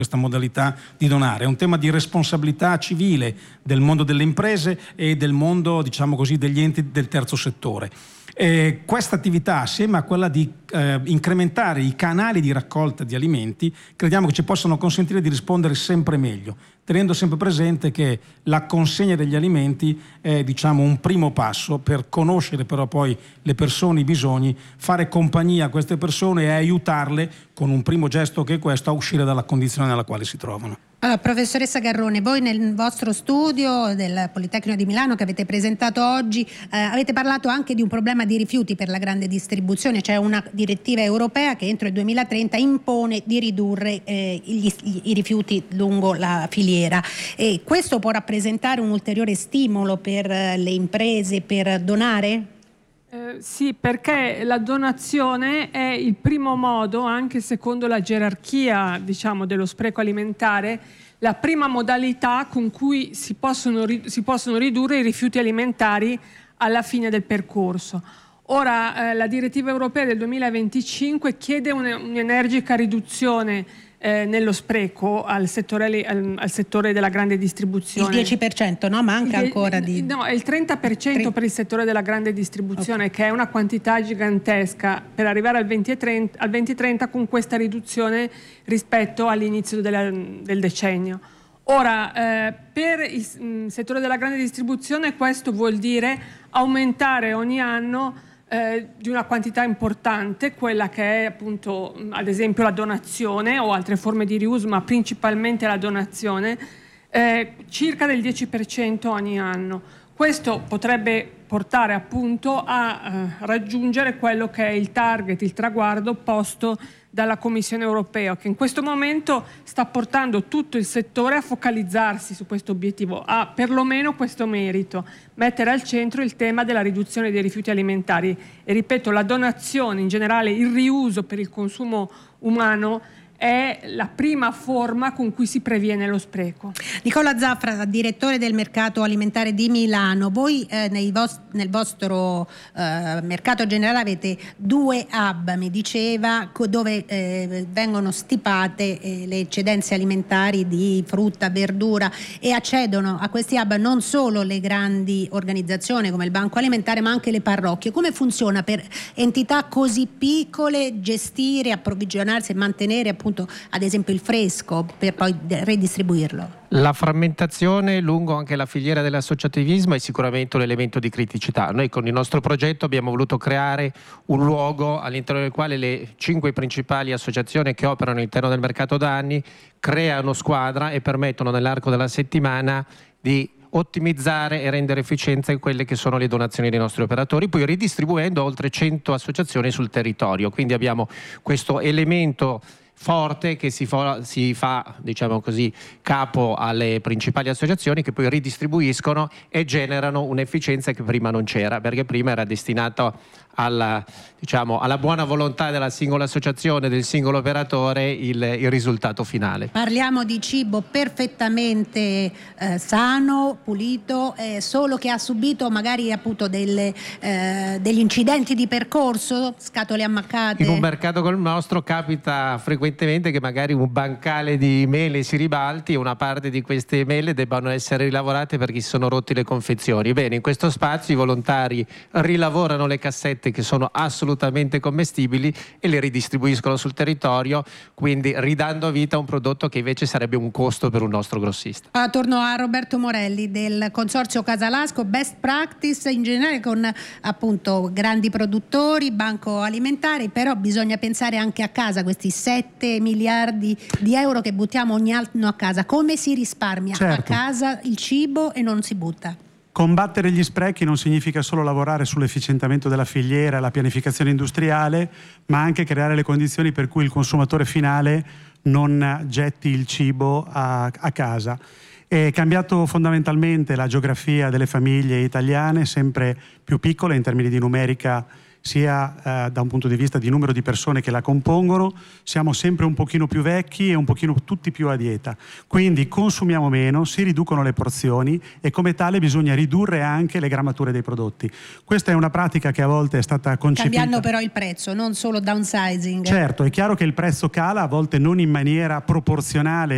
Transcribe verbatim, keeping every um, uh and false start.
questa modalità di donare. È un tema di responsabilità civile del mondo delle imprese e del mondo, diciamo così, degli enti del terzo settore. Eh, questa attività, assieme a quella di eh, incrementare i canali di raccolta di alimenti, crediamo che ci possano consentire di rispondere sempre meglio, tenendo sempre presente che la consegna degli alimenti è, diciamo, un primo passo per conoscere però poi le persone, i bisogni, fare compagnia a queste persone e aiutarle con un primo gesto che è questo a uscire dalla condizione nella quale si trovano. Allora, professoressa Garrone, voi nel vostro studio del Politecnico di Milano che avete presentato oggi eh, avete parlato anche di un problema di rifiuti per la grande distribuzione. C'è una direttiva europea che entro il duemilatrenta impone di ridurre eh, gli, i rifiuti lungo la filiera, e questo può rappresentare un ulteriore stimolo per eh, le imprese per donare? Eh, sì, perché la donazione è il primo modo, anche secondo la gerarchia, diciamo, dello spreco alimentare, la prima modalità con cui si possono, si possono ridurre i rifiuti alimentari alla fine del percorso. Ora, eh, la direttiva europea del duemilaventicinque chiede un'energica riduzione Eh, nello spreco al settore, al, al settore della grande distribuzione. Il dieci per cento, no? Manca il, ancora di... No, è il trenta per cento per il settore della grande distribuzione, okay, che è una quantità gigantesca per arrivare al duemilatrenta con questa riduzione rispetto all'inizio della, del decennio. Ora, eh, per il mh, settore della grande distribuzione questo vuol dire aumentare ogni anno Eh, di una quantità importante, quella che è appunto ad esempio la donazione o altre forme di riuso, ma principalmente la donazione, eh, circa del dieci per cento ogni anno. Questo potrebbe portare appunto a eh, raggiungere quello che è il target, il traguardo posto dalla Commissione europea, che in questo momento sta portando tutto il settore a focalizzarsi su questo obiettivo, a perlomeno questo merito, mettere al centro il tema della riduzione dei rifiuti alimentari. E ripeto, la donazione, in generale il riuso per il consumo umano, è la prima forma con cui si previene lo spreco. Nicola Zaffra, direttore del mercato alimentare di Milano, voi eh, nei vos- nel vostro eh, mercato generale avete due hub, mi diceva, co- dove eh, vengono stipate eh, le eccedenze alimentari di frutta, verdura, e accedono a questi hub non solo le grandi organizzazioni come il Banco Alimentare, ma anche le parrocchie. Come funziona per entità così piccole gestire, approvvigionarsi e mantenere appunto ad esempio il fresco per poi redistribuirlo? La frammentazione lungo anche la filiera dell'associativismo è sicuramente un elemento di criticità. Noi con il nostro progetto abbiamo voluto creare un luogo all'interno del quale le cinque principali associazioni che operano all'interno del mercato da anni creano squadra e permettono nell'arco della settimana di ottimizzare e rendere efficienza in quelle che sono le donazioni dei nostri operatori, poi ridistribuendo oltre cento associazioni sul territorio. Quindi abbiamo questo elemento forte che si fa, si fa, diciamo così, capo alle principali associazioni che poi ridistribuiscono e generano un'efficienza che prima non c'era, perché prima era destinato alla, diciamo, alla buona volontà della singola associazione, del singolo operatore, il, il risultato finale. Parliamo di cibo perfettamente eh, sano, pulito, eh, solo che ha subito magari appunto delle, eh, degli incidenti di percorso, scatole ammaccate. In un mercato come il nostro capita frequentemente che magari un bancale di mele si ribalti e una parte di queste mele debbano essere rilavorate perché si sono rotti le confezioni. Bene, in questo spazio i volontari rilavorano le cassette che sono assolutamente commestibili e le ridistribuiscono sul territorio, quindi ridando vita a un prodotto che invece sarebbe un costo per un nostro grossista. Ah, torno a Roberto Morelli del Consorzio Casalasco, best practice in generale con appunto grandi produttori, banco alimentare, però bisogna pensare anche a casa, questi sette miliardi di euro che buttiamo ogni anno a casa, come si risparmia certo. a casa il cibo e non si butta? Combattere gli sprechi non significa solo lavorare sull'efficientamento della filiera e la pianificazione industriale, ma anche creare le condizioni per cui il consumatore finale non getti il cibo a, a casa. È cambiato fondamentalmente la geografia delle famiglie italiane, sempre più piccole in termini di numerica, sia eh, da un punto di vista di numero di persone che la compongono. Siamo sempre un pochino più vecchi e un pochino tutti più a dieta, quindi consumiamo meno, si riducono le porzioni e come tale bisogna ridurre anche le grammature dei prodotti. Questa è una pratica che a volte è stata concepita cambiando però il prezzo, non solo downsizing. Certo, è chiaro che il prezzo cala a volte non in maniera proporzionale